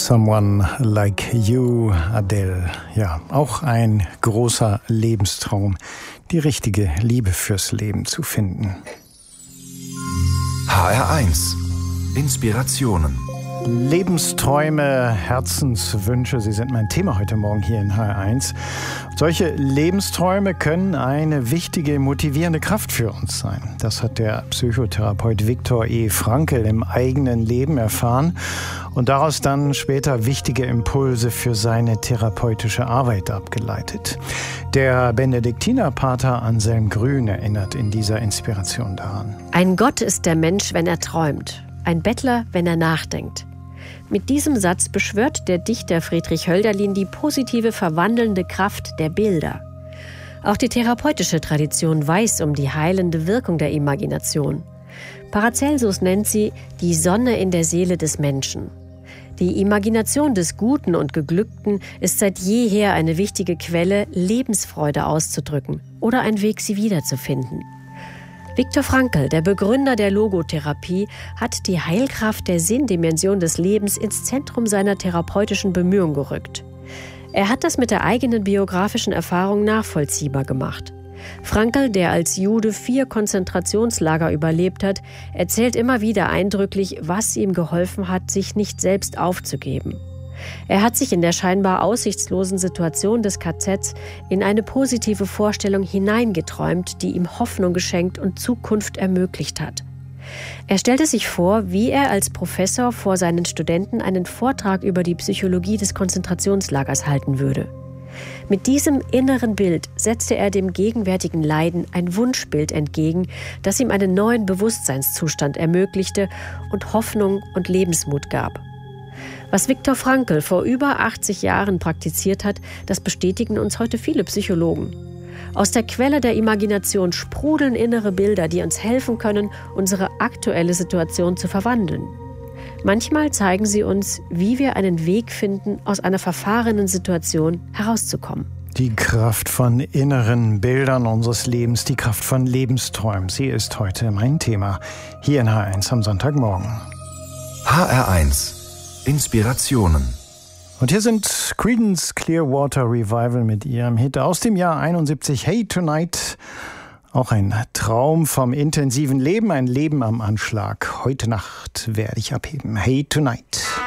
Someone Like You, Adele. Ja, auch ein großer Lebenstraum, die richtige Liebe fürs Leben zu finden. HR1 Inspirationen. Lebensträume, Herzenswünsche, sie sind mein Thema heute Morgen hier in HR1. Solche Lebensträume können eine wichtige, motivierende Kraft für uns sein. Das hat der Psychotherapeut Viktor E. Frankl im eigenen Leben erfahren und daraus dann später wichtige Impulse für seine therapeutische Arbeit abgeleitet. Der Benediktinerpater Anselm Grün erinnert in dieser Inspiration daran. Ein Gott ist der Mensch, wenn er träumt. Ein Bettler, wenn er nachdenkt. Mit diesem Satz beschwört der Dichter Friedrich Hölderlin die positive, verwandelnde Kraft der Bilder. Auch die therapeutische Tradition weiß um die heilende Wirkung der Imagination. Paracelsus nennt sie die Sonne in der Seele des Menschen. Die Imagination des Guten und Geglückten ist seit jeher eine wichtige Quelle, Lebensfreude auszudrücken oder ein Weg, sie wiederzufinden. Viktor Frankl, der Begründer der Logotherapie, hat die Heilkraft der Sinndimension des Lebens ins Zentrum seiner therapeutischen Bemühungen gerückt. Er hat das mit der eigenen biografischen Erfahrung nachvollziehbar gemacht. Frankl, der als Jude 4 Konzentrationslager überlebt hat, erzählt immer wieder eindrücklich, was ihm geholfen hat, sich nicht selbst aufzugeben. Er hat sich in der scheinbar aussichtslosen Situation des KZs in eine positive Vorstellung hineingeträumt, die ihm Hoffnung geschenkt und Zukunft ermöglicht hat. Er stellte sich vor, wie er als Professor vor seinen Studenten einen Vortrag über die Psychologie des Konzentrationslagers halten würde. Mit diesem inneren Bild setzte er dem gegenwärtigen Leiden ein Wunschbild entgegen, das ihm einen neuen Bewusstseinszustand ermöglichte und Hoffnung und Lebensmut gab. Was Viktor Frankl vor über 80 Jahren praktiziert hat, das bestätigen uns heute viele Psychologen. Aus der Quelle der Imagination sprudeln innere Bilder, die uns helfen können, unsere aktuelle Situation zu verwandeln. Manchmal zeigen sie uns, wie wir einen Weg finden, aus einer verfahrenen Situation herauszukommen. Die Kraft von inneren Bildern unseres Lebens, die Kraft von Lebensträumen, sie ist heute mein Thema hier in HR1 am Sonntagmorgen. HR1 Inspirationen. Und hier sind Creedence Clearwater Revival mit ihrem Hit aus dem Jahr 71, Hey Tonight. Auch ein Traum vom intensiven Leben, ein Leben am Anschlag. Heute Nacht werde ich abheben. Hey Tonight.